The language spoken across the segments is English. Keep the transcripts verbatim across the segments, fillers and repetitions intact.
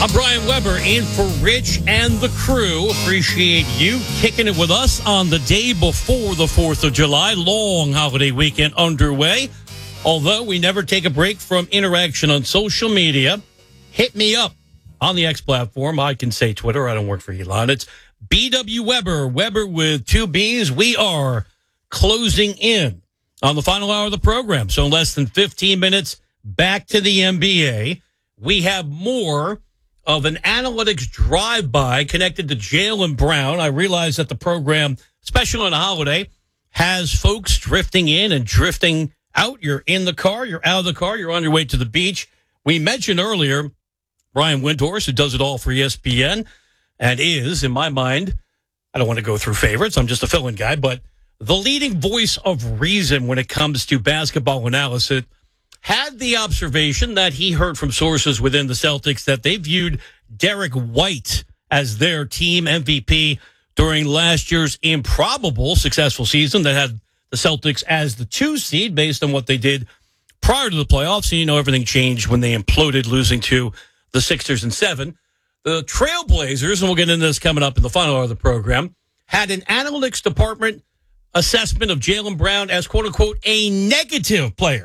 I'm Brian Weber in for Rich and the crew. Appreciate you kicking it with us on the day before the fourth of July. Long holiday weekend underway. Although we never take a break from interaction on social media, hit me up on the X platform. I can say Twitter. I don't work for Elon. It's B W Weber, Weber with two B's. We are closing in on the final hour of the program. So in less than fifteen minutes, back to the N B A. We have more of an analytics drive-by connected to Jaylen Brown. I realize that the program, especially on a holiday, has folks drifting in and drifting out. You're in the car, you're out of the car, you're on your way to the beach. We mentioned earlier Brian Windhorst, who does it all for E S P N and is, in my mind, I don't want to go through favorites, I'm just a fill-in guy, but the leading voice of reason when it comes to basketball analysis, had the observation that he heard from sources within the Celtics that they viewed Derek White as their team M V P during last year's improbable successful season that had the Celtics as the two seed based on what they did prior to the playoffs. And you know, everything changed when they imploded, losing to the Sixers in seven. The Trailblazers, and we'll get into this coming up in the final hour of the program, had an analytics department assessment of Jaylen Brown as, quote unquote, a negative player.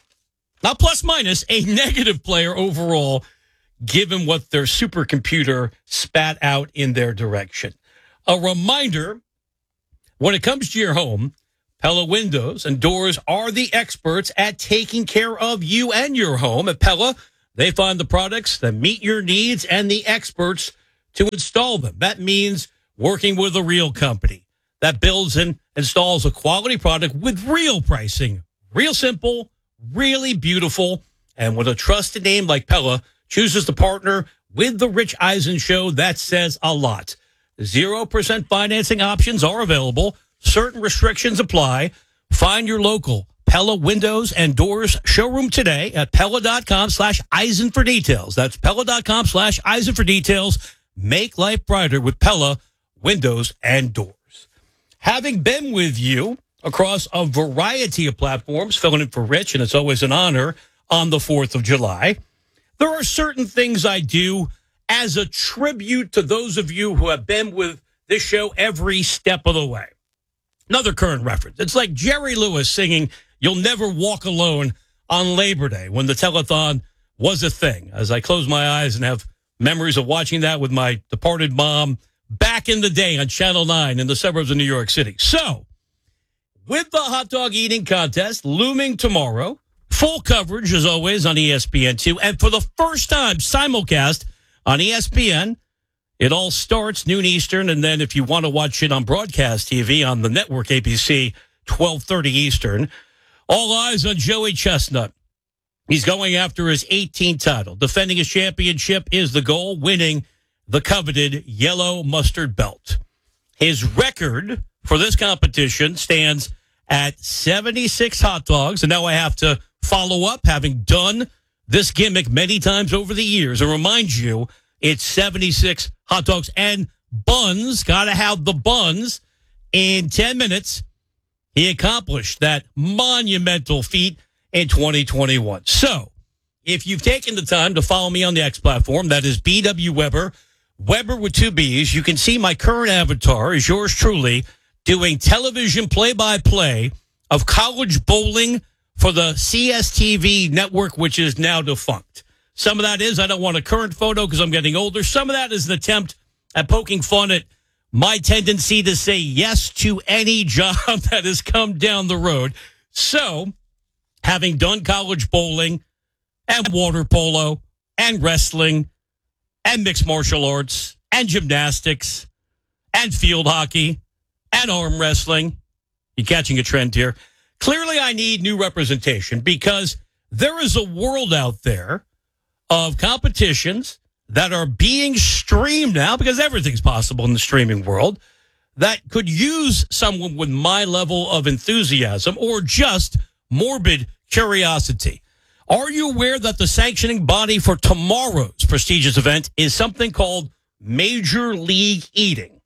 Not plus minus, a negative player overall, given what their supercomputer spat out in their direction. A reminder, when it comes to your home, Pella Windows and Doors are the experts at taking care of you and your home. At Pella, they find the products that meet your needs and the experts to install them. That means working with a real company that builds and installs a quality product with real pricing. Real simple, really beautiful, and with a trusted name like Pella chooses to partner with the Rich Eisen Show, that says a lot. zero percent financing options are available. Certain restrictions apply. Find your local Pella Windows and Doors showroom today at Pella.com slash Eisen for details. That's Pella.com slash Eisen for details. Make life brighter with Pella Windows and Doors. Having been with you across a variety of platforms, filling in for Rich, and it's always an honor on the fourth of July. There are certain things I do as a tribute to those of you who have been with this show every step of the way. Another current reference. It's like Jerry Lewis singing You'll Never Walk Alone on Labor Day when the telethon was a thing. As I close my eyes and have memories of watching that with my departed mom back in the day on Channel nine in the suburbs of New York City. So, with the hot dog eating contest looming tomorrow, full coverage as always on E S P N two. And for the first time, simulcast on E S P N. It all starts noon Eastern. And then if you want to watch it on broadcast T V on the network A B C, twelve thirty Eastern. All eyes on Joey Chestnut. He's going after his eighteenth title. Defending his championship is the goal, winning the coveted yellow mustard belt. His record for this competition stands at seventy-six hot dogs. And now I have to follow up, having done this gimmick many times over the years, and remind you, it's seventy-six hot dogs and buns. Got to have the buns. In ten minutes, he accomplished that monumental feat in twenty twenty-one. So, if you've taken the time to follow me on the X platform, that is B W Weber, Weber with two B's, you can see my current avatar is yours truly, doing television play-by-play of college bowling for the C S T V network, which is now defunct. Some of that is I don't want a current photo because I'm getting older. Some of that is an attempt at poking fun at my tendency to say yes to any job that has come down the road. So, having done college bowling and water polo and wrestling and mixed martial arts and gymnastics and field hockey and arm wrestling. You catching a trend here? Clearly, I need new representation because there is a world out there of competitions that are being streamed now, because everything's possible in the streaming world, that could use someone with my level of enthusiasm or just morbid curiosity. Are you aware that the sanctioning body for tomorrow's prestigious event is something called Major League Eating?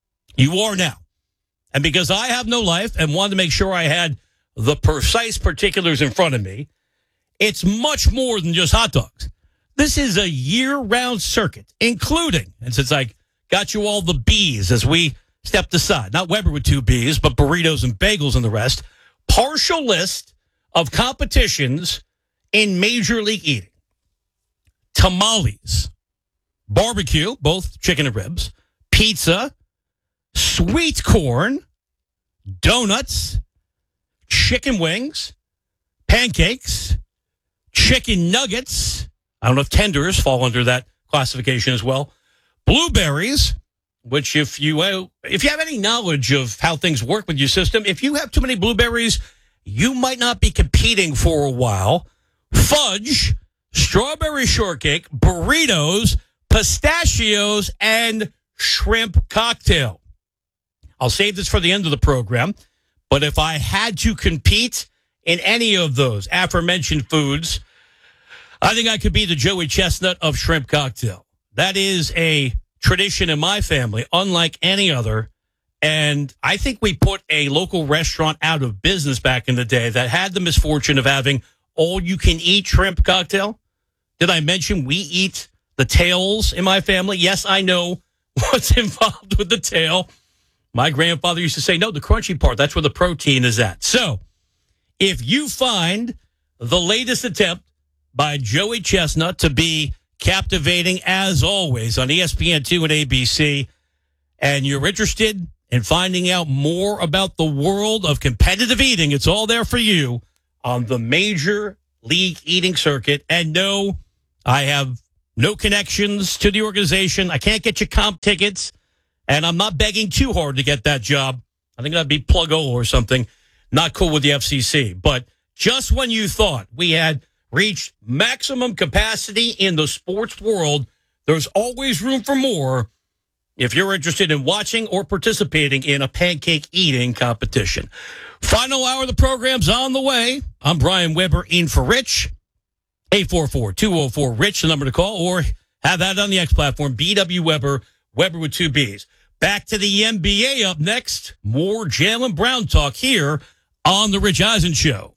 You are now. And because I have no life and wanted to make sure I had the precise particulars in front of me, it's much more than just hot dogs. This is a year-round circuit, including, and since I got you all the B's as we stepped aside, not Weber with two B's, but burritos and bagels and the rest, partial list of competitions in Major League Eating. Tamales, barbecue, both chicken and ribs, pizza, sweet corn, donuts, chicken wings, pancakes, chicken nuggets. I don't know if tenders fall under that classification as well. Blueberries, which if you uh, if you have any knowledge of how things work with your system, if you have too many blueberries, you might not be competing for a while. Fudge, strawberry shortcake, burritos, pistachios, and shrimp cocktail. I'll save this for the end of the program, but if I had to compete in any of those aforementioned foods, I think I could be the Joey Chestnut of shrimp cocktail. That is a tradition in my family, unlike any other. And I think we put a local restaurant out of business back in the day that had the misfortune of having all-you-can-eat shrimp cocktail. Did I mention we eat the tails in my family? Yes, I know what's involved with the tail. My grandfather used to say, no, the crunchy part, that's where the protein is at. So if you find the latest attempt by Joey Chestnut to be captivating as always on E S P N two and A B C, and you're interested in finding out more about the world of competitive eating, it's all there for you on the Major League Eating circuit. And no, I have no connections to the organization. I can't get you comp tickets, and I'm not begging too hard to get that job. I think that'd be Plug-O or something. Not cool with the F C C. But just when you thought we had reached maximum capacity in the sports world, there's always room for more if you're interested in watching or participating in a pancake eating competition. Final hour of the program's on the way. I'm Brian Weber in for Rich. eight four four, two oh four, RICH, the number to call, or have that on the X platform, B W Weber, Weber with two B's. Back to the N B A up next. More Jaylen Brown talk here on The Rich Eisen Show.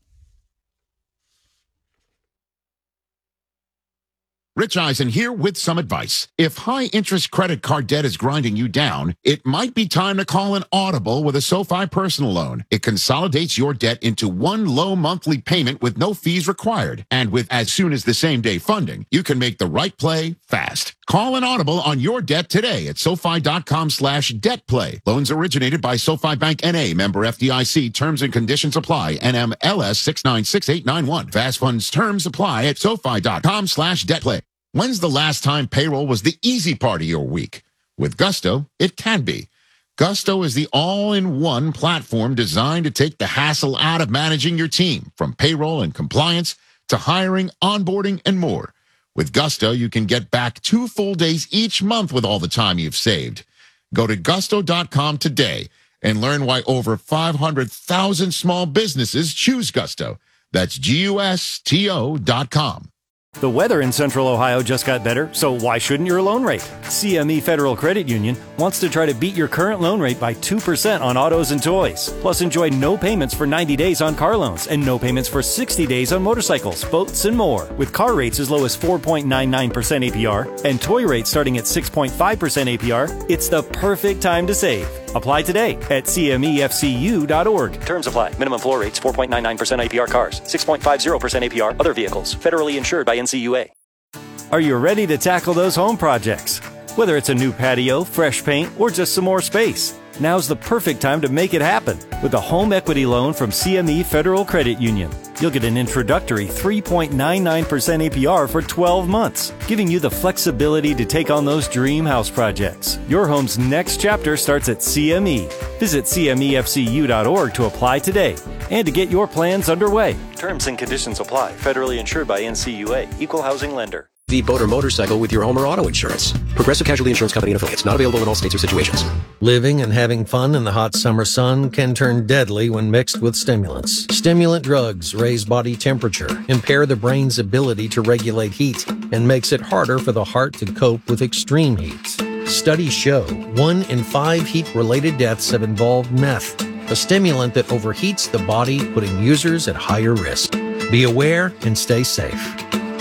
Rich Eisen here with some advice. If high-interest credit card debt is grinding you down, it might be time to call an audible with a SoFi personal loan. It consolidates your debt into one low monthly payment with no fees required. And with as soon as the same day funding, you can make the right play fast. Call an audible on your debt today at SoFi.com slash debt play. Loans originated by SoFi Bank N A, member F D I C. Terms and conditions apply. N M L S six nine six eight nine one. Fast funds terms apply at SoFi.com slash debt play. When's the last time payroll was the easy part of your week? With Gusto, it can be. Gusto is the all-in-one platform designed to take the hassle out of managing your team, from payroll and compliance to hiring, onboarding, and more. With Gusto, you can get back two full days each month with all the time you've saved. Go to gusto dot com today and learn why over five hundred thousand small businesses choose Gusto. That's G U S T O dot com. The weather in Central Ohio just got better, so why shouldn't your loan rate? C M E Federal Credit Union wants to try to beat your current loan rate by two percent on autos and toys. Plus, enjoy no payments for ninety days on car loans and no payments for sixty days on motorcycles, boats, and more. With car rates as low as four point nine nine percent A P R and toy rates starting at six point five percent A P R, it's the perfect time to save. Apply today at C M E F C U dot org. Terms apply. Minimum floor rates four point nine nine percent A P R cars, six point five zero percent A P R other vehicles. Federally insured by N C U A. Are you ready to tackle those home projects? Whether it's a new patio, fresh paint, or just some more space, now's the perfect time to make it happen with a home equity loan from C M E Federal Credit Union. You'll get an introductory three point nine nine percent A P R for twelve months, giving you the flexibility to take on those dream house projects. Your home's next chapter starts at C M E. Visit C M E F C U dot org to apply today and to get your plans underway. Terms and conditions apply. Federally insured by N C U A. Equal housing lender. The boat or motorcycle with your home or auto insurance. Progressive Casualty Insurance Company and affiliates. Not available in all states or situations. Living and having fun in the hot summer sun can turn deadly when mixed with stimulants. Stimulant drugs raise body temperature, impair the brain's ability to regulate heat, and makes it harder for the heart to cope with extreme heat. Studies show one in five heat-related deaths have involved meth, a stimulant that overheats the body, putting users at higher risk. Be aware and stay safe.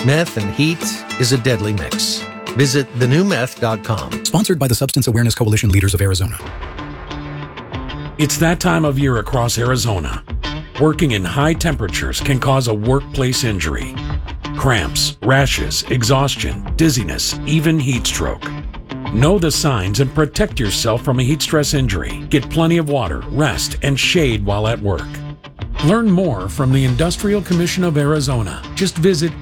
Meth and heat is a deadly mix. Visit the new meth dot com. Sponsored by the Substance Awareness Coalition Leaders of Arizona. It's that time of year across Arizona. Working in high temperatures can cause a workplace injury. Cramps, rashes, exhaustion, dizziness, even heat stroke. Know the signs and protect yourself from a heat stress injury. Get plenty of water, rest, and shade while at work. Learn more from the Industrial Commission of Arizona. Just visit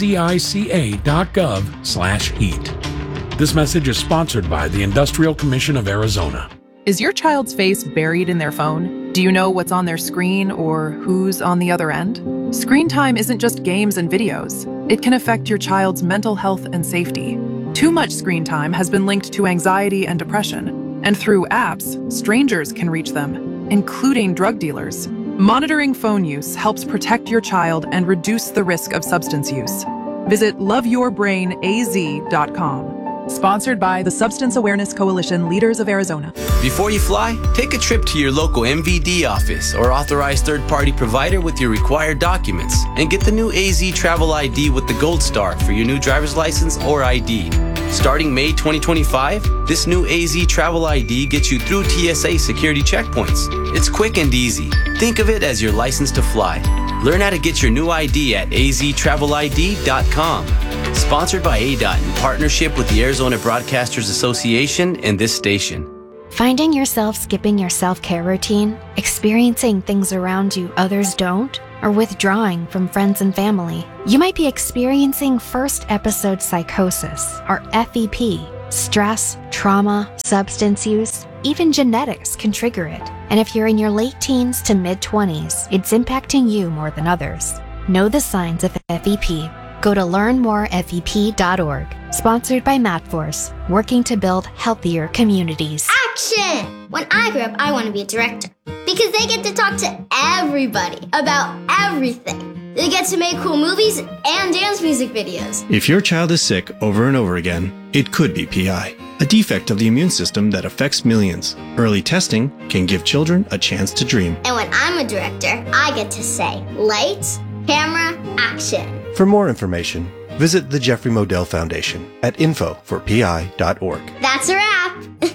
azica.gov slash heat. This message is sponsored by the Industrial Commission of Arizona. Is your child's face buried in their phone? Do you know what's on their screen or who's on the other end? Screen time isn't just games and videos. It can affect your child's mental health and safety. Too much screen time has been linked to anxiety and depression, and through apps, strangers can reach them, including drug dealers. Monitoring phone use helps protect your child and reduce the risk of substance use. Visit love your brain a z dot com. Sponsored by the Substance Awareness Coalition Leaders of Arizona. Before you fly, take a trip to your local M V D office or authorized third-party provider with your required documents and get the new A Z Travel I D with the Gold Star for your new driver's license or I D. Starting May twenty twenty-five, this new A Z Travel I D gets you through T S A security checkpoints. It's quick and easy. Think of it as your license to fly. Learn how to get your new I D at a z travel I D dot com. Sponsored by A D O T in partnership with the Arizona Broadcasters Association and this station. Finding yourself skipping your self-care routine, experiencing things around you others don't, or withdrawing from friends and family. You might be experiencing first episode psychosis, or F E P. Stress, trauma, substance use, even genetics can trigger it. And if you're in your late teens to mid-twenties, it's impacting you more than others. Know the signs of F E P. Go to learn more F E P dot org. Sponsored by MatForce, working to build healthier communities. Action! When I grow up, I want to be a director because they get to talk to everybody about everything. They get to make cool movies and dance music videos. If your child is sick over and over again, it could be P I, a defect of the immune system that affects millions. Early testing can give children a chance to dream. And when I'm a director, I get to say, lights, camera, action. For more information, visit the Jeffrey Modell Foundation at info for p i dot org. That's a wrap.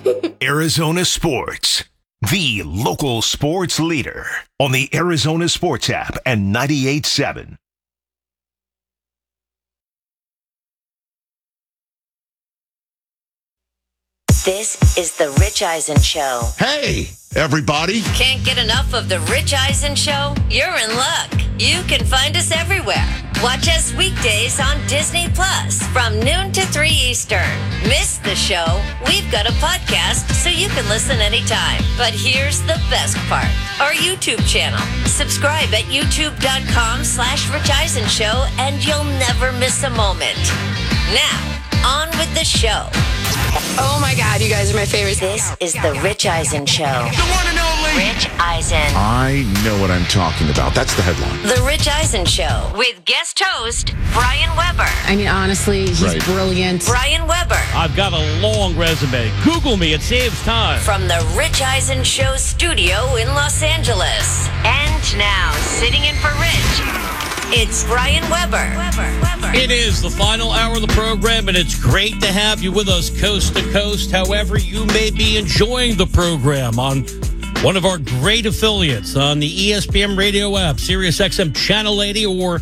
Arizona Sports, the local sports leader on the Arizona Sports app and ninety-eight point seven. This is the Rich Eisen Show. Hey, everybody. Can't get enough of the Rich Eisen Show? You're in luck. You can find us everywhere. Watch us weekdays on Disney Plus from noon to three Eastern. Miss the show? We've got a podcast so you can listen anytime. But here's the best part. Our YouTube channel. Subscribe at youtube.com slash Rich Eisen Show and you'll never miss a moment. Now, on with the show. Oh my God, you guys are my favorite. This is the Rich Eisen Show. The one and only Rich Eisen. I know what I'm talking about. That's the headline. The Rich Eisen Show with guest host Brian Weber. I mean, honestly, he's Right. brilliant. Brian Weber. I've got a long resume. Google me. It saves time. From the Rich Eisen Show studio in Los Angeles. And now, sitting in for Rich, it's Brian Weber. Weber. Weber. It is the final hour of the program, and it's great to have you with us coast to coast. However, you may be enjoying the program on one of our great affiliates on the E S P N radio app, Sirius X M Channel eighty, or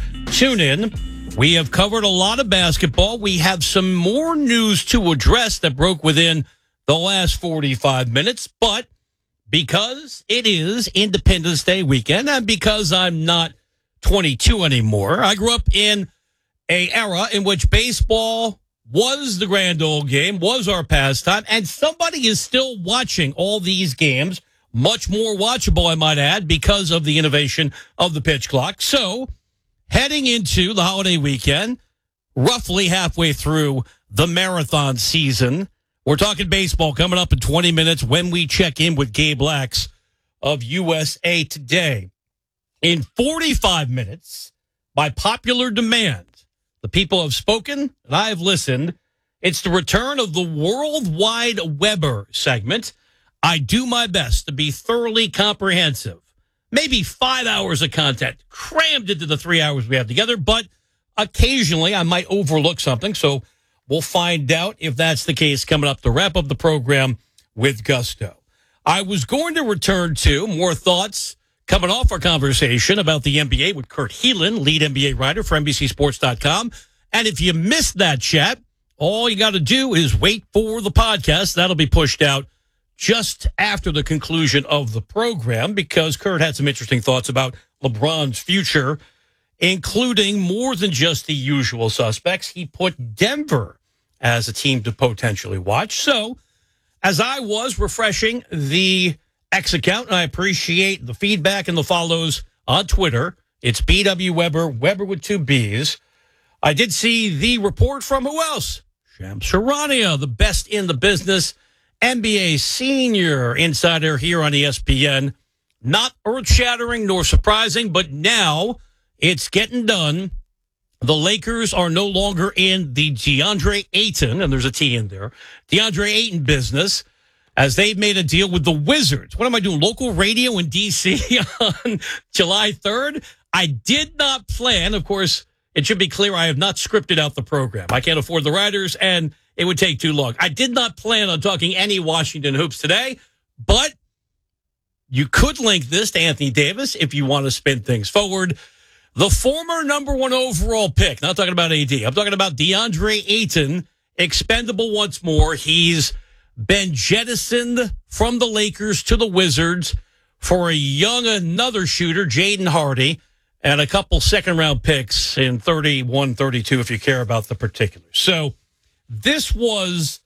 TuneIn. We have covered a lot of basketball. We have some more news to address that broke within the last forty-five minutes, but because it is Independence Day weekend, and because I'm not twenty-two anymore, I grew up in a era in which baseball was the grand old game, was our pastime, and somebody is still watching all these games, much more watchable, I might add, because of the innovation of the pitch clock. So, heading into the holiday weekend, roughly halfway through the marathon season, we're talking baseball coming up in twenty minutes when we check in with Gabe Lax of U S A Today. In forty-five minutes, by popular demand, the people have spoken and I have listened. It's the return of the Worldwide Weber segment. I do my best to be thoroughly comprehensive. Maybe five hours of content crammed into the three hours we have together, but occasionally I might overlook something, so we'll find out if that's the case coming up to wrap up the program with gusto. I was going to return to more thoughts coming off our conversation about the N B A with Kurt Helin, lead N B A writer for N B C Sports dot com. And if you missed that chat, all you got to do is wait for the podcast. That'll be pushed out just after the conclusion of the program, because Kurt had some interesting thoughts about LeBron's future, including more than just the usual suspects. He put Denver as a team to potentially watch. So, as I was refreshing the X account, and I appreciate the feedback and the follows on Twitter, it's B W Weber, Weber with two B's. I did see the report from who else? Shams Charania, the best in the business, N B A senior insider here on E S P N. Not earth-shattering nor surprising, but now it's getting done. The Lakers are no longer in the DeAndre Ayton, and there's a T in there, DeAndre Ayton business, as they've made a deal with the Wizards. What am I doing, local radio in D C on July third? I did not plan, of course, it should be clear, I have not scripted out the program. I can't afford the writers, and it would take too long. I did not plan on talking any Washington hoops today, but you could link this to Anthony Davis if you want to spin things forward. The former number one overall pick, not talking about A D, I'm talking about DeAndre Ayton, expendable once more. He's been jettisoned from the Lakers to the Wizards for a young another shooter, Jaden Hardy, and a couple second-round picks in thirty-one, thirty-two, if you care about the particulars. So this was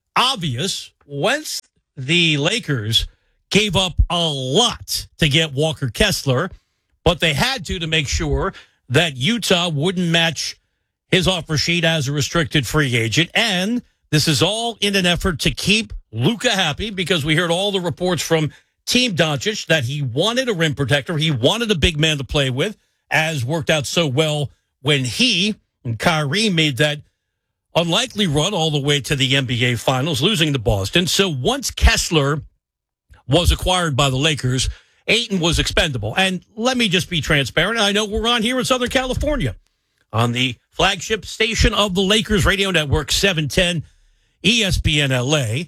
obvious once the Lakers gave up a lot to get Walker Kessler, but they had to to make sure that Utah wouldn't match his offer sheet as a restricted free agent. And this is all in an effort to keep Luka happy, because we heard all the reports from Team Doncic that he wanted a rim protector. He wanted a big man to play with, as worked out so well when he and Kyrie made that unlikely run all the way to the N B A Finals, losing to Boston. So once Kessler was acquired by the Lakers, Ayton was expendable. And let me just be transparent. I know we're on here in Southern California on the flagship station of the Lakers radio network, seven ten E S P N L A.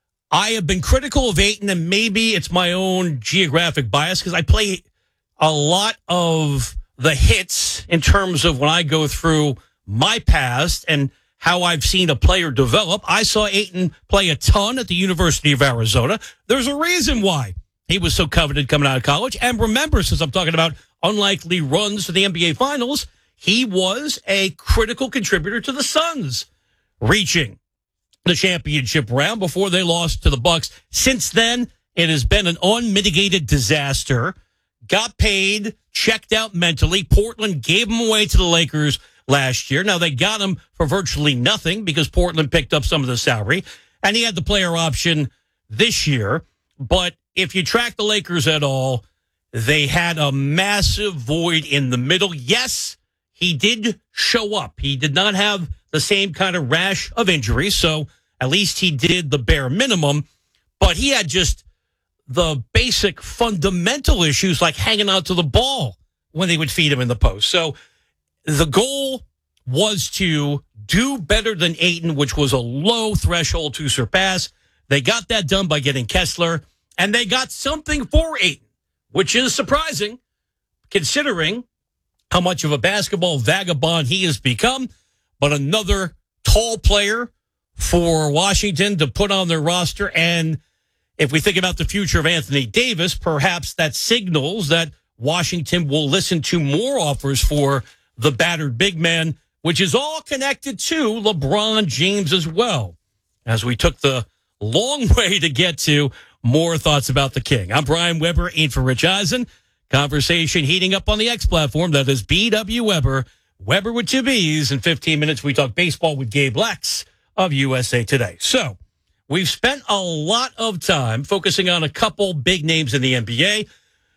I have been critical of Ayton, and maybe it's my own geographic bias because I play a lot of the hits in terms of when I go through my past and how I've seen a player develop. I saw Ayton play a ton at the University of Arizona. There's a reason why he was so coveted coming out of college. And remember, since I'm talking about unlikely runs to the N B A Finals, he was a critical contributor to the Suns reaching the championship round before they lost to the Bucks. Since then, it has been an unmitigated disaster. Got paid, checked out mentally. Portland gave him away to the Lakers last year. Now, they got him for virtually nothing because Portland picked up some of the salary, and he had the player option this year. But if you track the Lakers at all, they had a massive void in the middle. Yes, he did show up. He did not have the same kind of rash of injuries, so at least he did the bare minimum. But he had just the basic fundamental issues like hanging out to the ball when they would feed him in the post. So the goal was to do better than Ayton, which was a low threshold to surpass. They got that done by getting Kessler, and they got something for Ayton, which is surprising considering how much of a basketball vagabond he has become. But another tall player for Washington to put on their roster. And if we think about the future of Anthony Davis, perhaps that signals that Washington will listen to more offers for the battered big man, which is all connected to LeBron James as well. As we took the long way to get to more thoughts about the King. I'm Brian Weber, in for Rich Eisen. Conversation heating up on the X platform. That is B W Weber, Weber with two B's. In fifteen minutes, we talk baseball with Gabe Lex of U S A Today. So we've spent a lot of time focusing on a couple big names in the N B A.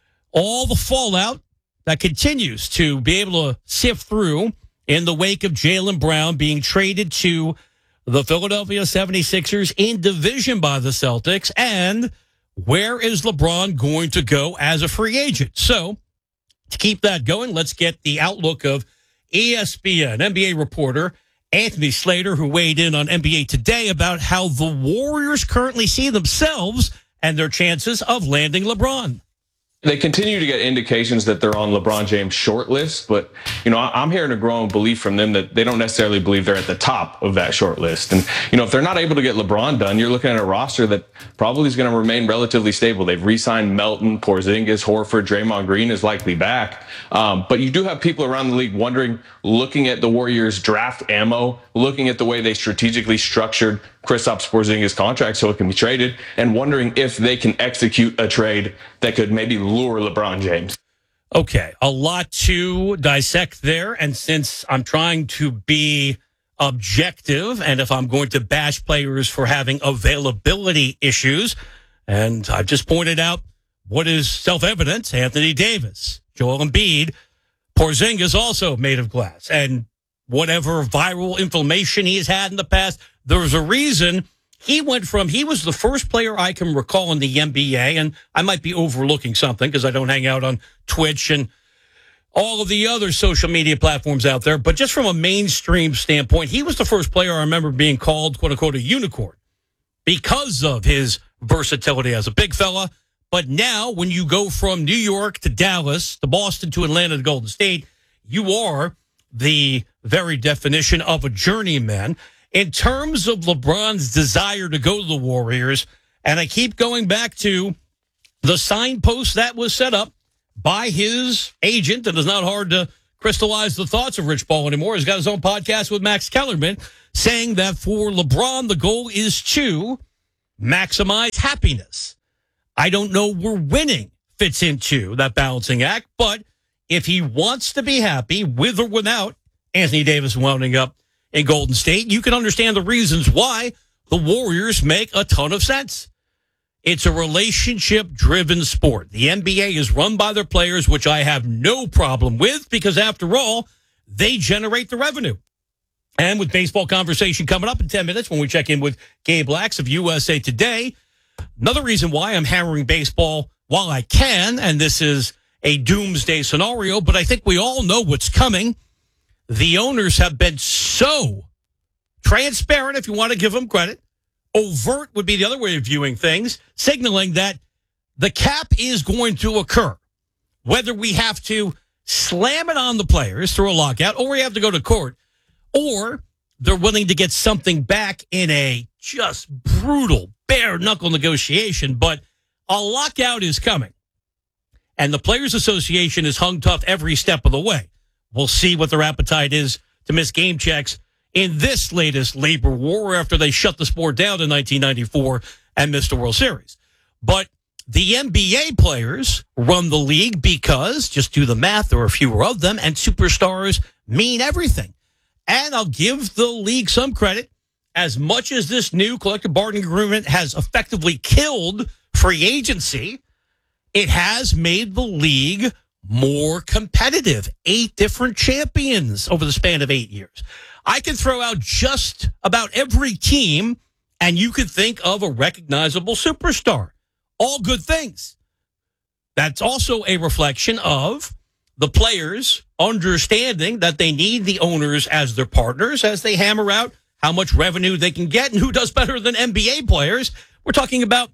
All the fallout that continues to be able to sift through in the wake of Jaylen Brown being traded to the Philadelphia seventy-sixers in division by the Celtics. And where is LeBron going to go as a free agent? So to keep that going, let's get the outlook of E S P N N B A reporter Anthony Slater, who weighed in on N B A Today about how the Warriors currently see themselves and their chances of landing LeBron. They continue to get indications that they're on LeBron James' short list, but, you know, I'm hearing a growing belief from them that they don't necessarily believe they're at the top of that short list. And, you know, if they're not able to get LeBron done, you're looking at a roster that probably is going to remain relatively stable. They've re-signed Melton, Porzingis, Horford, Draymond Green is likely back. Um, but you do have people around the league wondering, looking at the Warriors' draft ammo, looking at the way they strategically structured Kristaps Porzingis' contract so it can be traded, and wondering if they can execute a trade that could maybe lure LeBron James. Okay, a lot to dissect there, and since I'm trying to be objective, and if I'm going to bash players for having availability issues, and I've just pointed out what is self-evident, Anthony Davis, Joel Embiid, Porzingis also made of glass, and whatever viral inflammation he's had in the past, there's a reason he went from, he was the first player I can recall in the N B A, and I might be overlooking something because I don't hang out on Twitch and all of the other social media platforms out there, but just from a mainstream standpoint, he was the first player I remember being called, quote unquote, a unicorn because of his versatility as a big fella. But now when you go from New York to Dallas to Boston to Atlanta to Golden State, you are the very definition of a journeyman. In terms of LeBron's desire to go to the Warriors, and I keep going back to the signpost that was set up by his agent, and it's not hard to crystallize the thoughts of Rich Paul anymore. He's got his own podcast with Max Kellerman saying that for LeBron, the goal is to maximize happiness. I don't know where winning fits into that balancing act, but if he wants to be happy with or without Anthony Davis wounding up in Golden State, you can understand the reasons why the Warriors make a ton of sense. It's a relationship-driven sport. The N B A is run by their players, which I have no problem with because, after all, they generate the revenue. And with baseball conversation coming up in ten minutes when we check in with Gabe Lax of U S A Today, another reason why I'm hammering baseball while I can, and this is a doomsday scenario, but I think we all know what's coming. The owners have been so transparent, if you want to give them credit. Overt would be the other way of viewing things, signaling that the cap is going to occur. Whether we have to slam it on the players through a lockout, or we have to go to court, or they're willing to get something back in a just brutal, bare-knuckle negotiation. But a lockout is coming. And the Players Association is hung tough every step of the way. We'll see what their appetite is to miss game checks in this latest labor war after they shut the sport down in nineteen ninety-four and missed the World Series. But the N B A players run the league because, just do the math, there are fewer of them, and superstars mean everything. And I'll give the league some credit. As much as this new collective bargaining agreement has effectively killed free agency, it has made the league more competitive. Eight different champions over the span of eight years. I can throw out just about every team, and you could think of a recognizable superstar. All good things. That's also a reflection of the players understanding that they need the owners as their partners as they hammer out how much revenue they can get and who does better than N B A players. We're talking about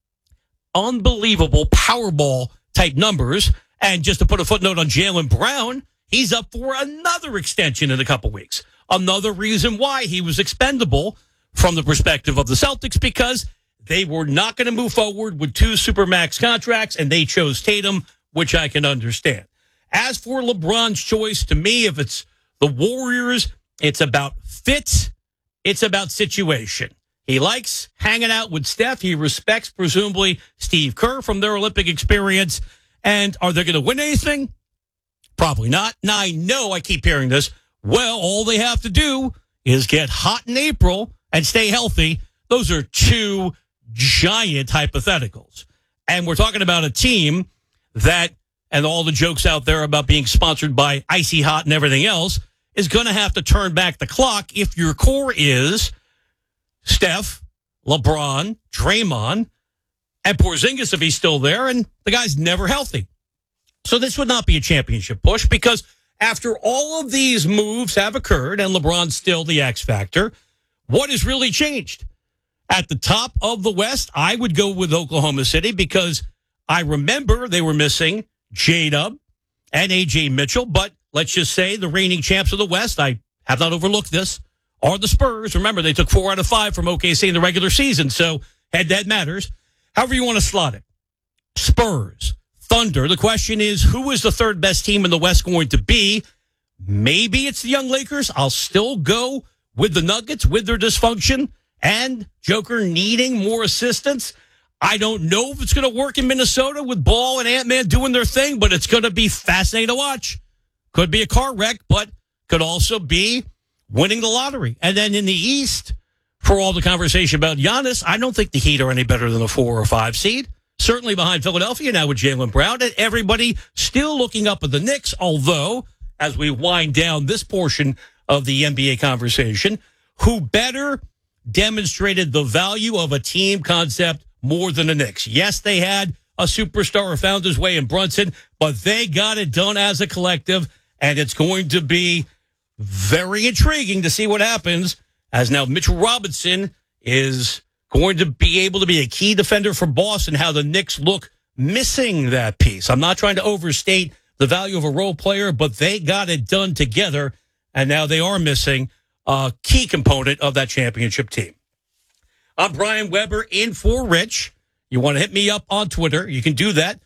unbelievable Powerball type numbers. And just to put a footnote on Jaylen Brown, he's up for another extension in a couple weeks. Another reason why he was expendable from the perspective of the Celtics, because they were not going to move forward with two Supermax contracts, and they chose Tatum, which I can understand. As for LeBron's choice, to me, if it's the Warriors, it's about fit, it's about situation. He likes hanging out with Steph. He respects, presumably, Steve Kerr from their Olympic experience. And are they going to win anything? Probably not. Now, I know I keep hearing this. Well, all they have to do is get hot in April and stay healthy. Those are two giant hypotheticals. And we're talking about a team that, and all the jokes out there about being sponsored by Icy Hot and everything else, is going to have to turn back the clock if your core is Steph, LeBron, Draymond, and Porzingis if he's still there, and the guy's never healthy. So this would not be a championship push because after all of these moves have occurred and LeBron's still the X factor, what has really changed? At the top of the West, I would go with Oklahoma City because I remember they were missing J-Dub and A J Mitchell, but let's just say the reigning champs of the West, I have not overlooked this, are the Spurs. Remember, they took four out of five from O K C in the regular season, so head-to-head matters. However you want to slot it. Spurs, Thunder. The question is, who is the third best team in the West going to be? Maybe it's the young Lakers. I'll still go with the Nuggets, with their dysfunction, and Joker needing more assistance. I don't know if it's going to work in Minnesota with Ball and Ant-Man doing their thing, but it's going to be fascinating to watch. Could be a car wreck, but could also be winning the lottery. And then in the East, for all the conversation about Giannis, I don't think the Heat are any better than a four or five seed. Certainly behind Philadelphia now with Jaylen Brown, and everybody still looking up at the Knicks, although, as we wind down this portion of the N B A conversation, who better demonstrated the value of a team concept more than the Knicks? Yes, they had a superstar who found his way in Brunson, but they got it done as a collective, and it's going to be very intriguing to see what happens as now Mitchell Robinson is going to be able to be a key defender for Boston, how the Knicks look missing that piece. I'm not trying to overstate the value of a role player, but they got it done together, and now they are missing a key component of that championship team. I'm Brian Weber in for Rich. You want to hit me up on Twitter, you can do that.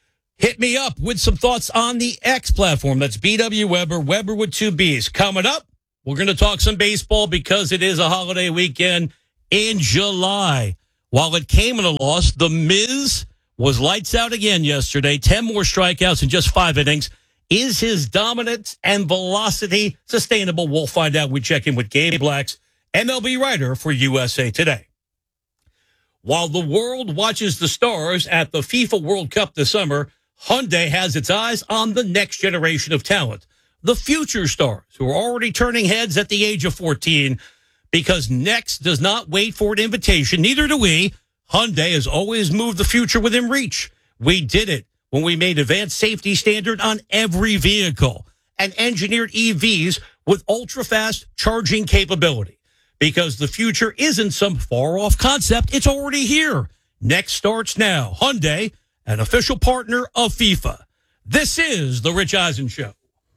Hit me up with some thoughts on the X platform. That's B W Weber, Weber with two B's. Coming up, we're going to talk some baseball because it is a holiday weekend in July. While it came in a loss, The Miz was lights out again yesterday. ten more strikeouts in just five innings. Is his dominance and velocity sustainable? We'll find out. We check in with Gabe Blacks, M L B writer for U S A Today. While the world watches the stars at the FIFA World Cup this summer, Hyundai has its eyes on the next generation of talent, the future stars who are already turning heads at the age of fourteen. Because next does not wait for an invitation. Neither do we. Hyundai has always moved the future within reach. We did it when we made advanced safety standard on every vehicle and engineered E Vs with ultra-fast charging capability. Because the future isn't some far-off concept. It's already here. Next starts now. Hyundai, an official partner of FIFA. This is The Rich Eisen Show.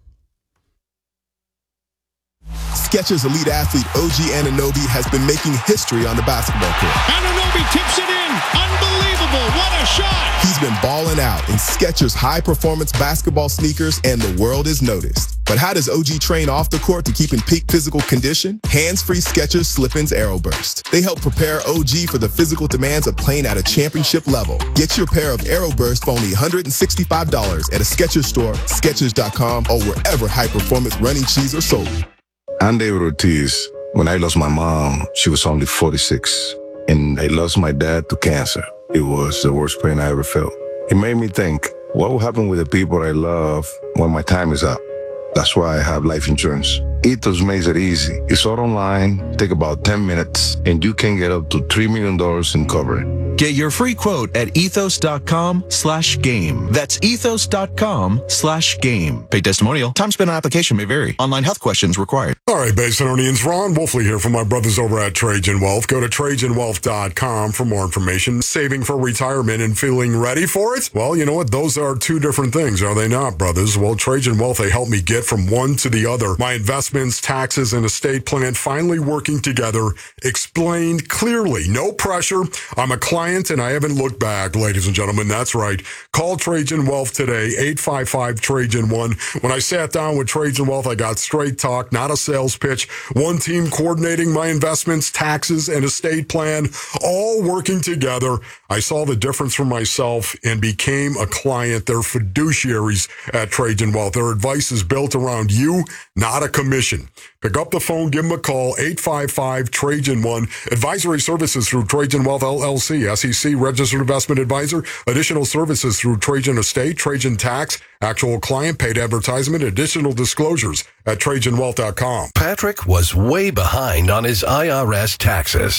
Skechers elite athlete O G Anunoby has been making history on the basketball court. Anunoby tips it in. Unbelievable. What a shot. He's been balling out in Skechers high-performance basketball sneakers, and the world has noticed. But how does O G train off the court to keep in peak physical condition? Hands-free Skechers Slip-ins Aeroburst. They help prepare O G for the physical demands of playing at a championship level. Get your pair of Aeroburst for only one hundred sixty-five dollars at a Skechers store, Skechers dot com, or wherever high-performance running shoes are sold. I'm David Ortiz. When I lost my mom, she was only forty-six. And I lost my dad to cancer. It was the worst pain I ever felt. It made me think, what will happen with the people I love when my time is up? That's why I have life insurance. Ethos makes it easy. It's all online, take about ten minutes, and you can get up to three million dollars in coverage. Get your free quote at ethos.com slash game. That's ethos.com slash game. Paid testimonial. Time spent on application may vary. Online health questions required. All right, Basinonians, Ron Wolfley here from my brothers over at Trajan Wealth. Go to Trajan Wealth dot com for more information. Saving for retirement and feeling ready for it? Well, you know what? Those are two different things, are they not, brothers? Well, Trajan Wealth, they help me get from one to the other. My investments, taxes, and estate plan finally working together, explained clearly. No pressure. I'm a client and I haven't looked back, ladies and gentlemen. That's right. Call Trajan Wealth today, eight five five, Trajan one. When I sat down with Trajan Wealth, I got straight talk, not a sales pitch. One team coordinating my investments, taxes, and estate plan, all working together. I saw the difference for myself and became a client. They're fiduciaries at Trajan Wealth. Their advice is built around you, not a commission. Pick up the phone, give them a call, eight five five, Trajan one. Advisory services through Trajan Wealth, L L C, S E C Registered Investment Advisor. Additional services through Trajan Estate, Trajan Tax, actual client, paid advertisement, additional disclosures at Trajan Wealth dot com. Patrick was way behind on his I R S taxes. I was in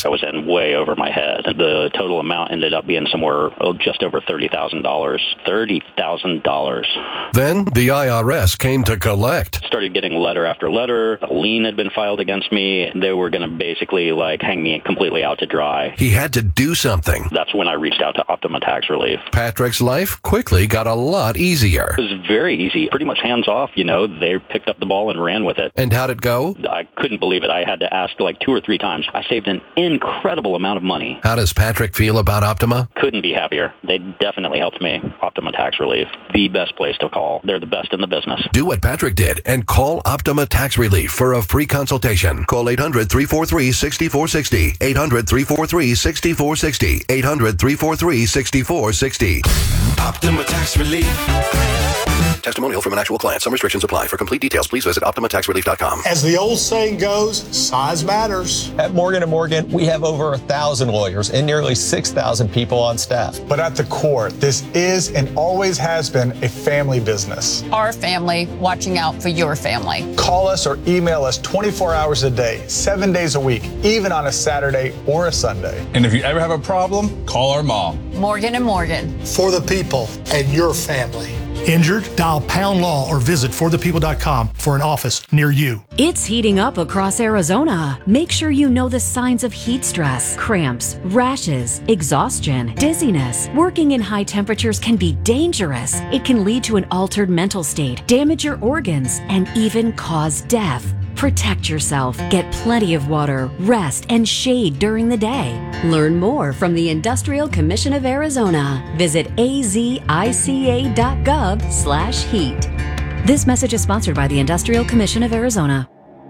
way over my head. The total amount ended up being somewhere oh, just over thirty thousand dollars. thirty thousand dollars. Then the I R S came to collect. Started getting letter after letter. A lien had been filed against me. They were going to basically like hang me completely out to dry. He had to do something. That's when I reached out to Optima Tax Relief. Patrick's life quickly got a lot easier. It was very easy, pretty much hands off. You know, they picked up the ball and ran with it. And how'd it go? I couldn't believe it. I had to ask like two or three times. I saved an incredible amount of money. How does Patrick feel about Optima? Couldn't be happier. They definitely helped me. Optima Tax Relief, the best place to call. They're the best in the business. Do what Patrick did and call Optima Tax Relief for a free consultation. Call eight hundred, three four three, six four six zero. eight hundred, three four three, six four six zero. eight hundred, three four three, six four six zero. Optima Tax Relief. Testimonial from an actual client. Some restrictions apply. For complete details, please visit optima tax relief dot com. As the old saying goes, size matters. At Morgan and Morgan, we have over a thousand lawyers and nearly six thousand people on staff. But at the core, this is and always has been a family business. Our family watching out for your family. Call us or email us twenty-four hours a day, seven days a week, even on a Saturday or a Sunday. And if you ever have a problem, call our mom. Morgan and Morgan. For the people and your family. Injured? Dial Pound Law or visit for the people dot com for an office near you. It's heating up across Arizona. Make sure you know the signs of heat stress, cramps, rashes, exhaustion, dizziness. Working in high temperatures can be dangerous. It can lead to an altered mental state, damage your organs, and even cause death. Protect yourself. Get plenty of water, rest, and shade during the day. Learn more from the Industrial Commission of Arizona. Visit a z i c a dot gov slash heat. This message is sponsored by the Industrial Commission of Arizona.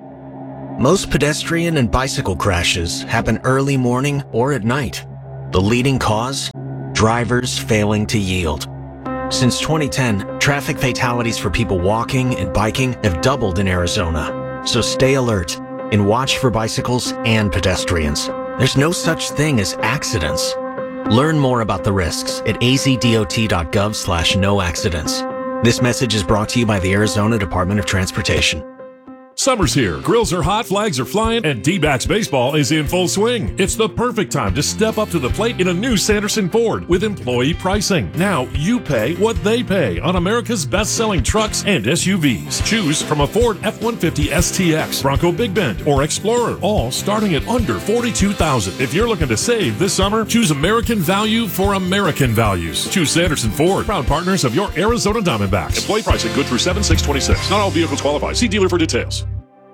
Most pedestrian and bicycle crashes happen early morning or at night. The leading cause? Drivers failing to yield. Since twenty ten, traffic fatalities for people walking and biking have doubled in Arizona. So stay alert and watch for bicycles and pedestrians. There's no such thing as accidents. Learn more about the risks at a z dot dot gov slash no accidents. This message is brought to you by the Arizona Department of Transportation. Summer's here, grills are hot, flags are flying, and D-backs baseball is in full swing. It's the perfect time to step up to the plate in a new Sanderson Ford with employee pricing. Now you pay what they pay on America's best-selling trucks and S U Vs. Choose from a Ford F one fifty S T X, Bronco Big Bend, or Explorer, all starting at under forty-two thousand dollars. If you're looking to save this summer, choose American value for American values. Choose Sanderson Ford, proud partners of your Arizona Diamondbacks. Employee pricing good through seven six twenty-six. Not all vehicles qualify. See dealer for details.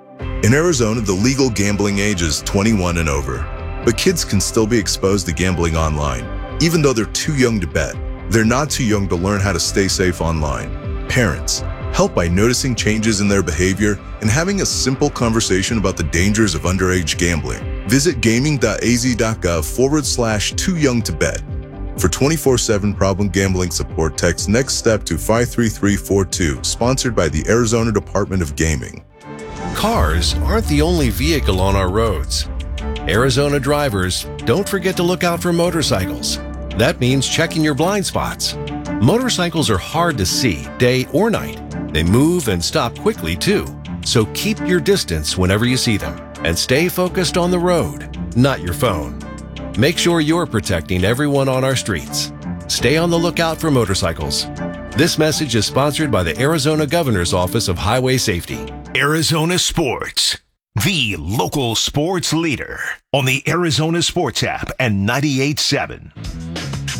In Arizona, the legal gambling age is twenty-one and over, but kids can still be exposed to gambling online, even though they're too young to bet. They're not too young to learn how to stay safe online. Parents, help by noticing changes in their behavior and having a simple conversation about the dangers of underage gambling. Visit gaming dot a z dot gov forward slash too young to bet. For twenty-four seven problem gambling support, text Next Step to five three three four two, sponsored by the Arizona Department of Gaming. Cars aren't the only vehicle on our roads. Arizona drivers, don't forget to look out for motorcycles. That means checking your blind spots. Motorcycles are hard to see, day or night. They move and stop quickly too. So keep your distance whenever you see them. And stay focused on the road, not your phone. Make sure you're protecting everyone on our streets. Stay on the lookout for motorcycles. This message is sponsored by the Arizona Governor's Office of Highway Safety. Arizona Sports, the local sports leader on the Arizona Sports app and ninety-eight point seven.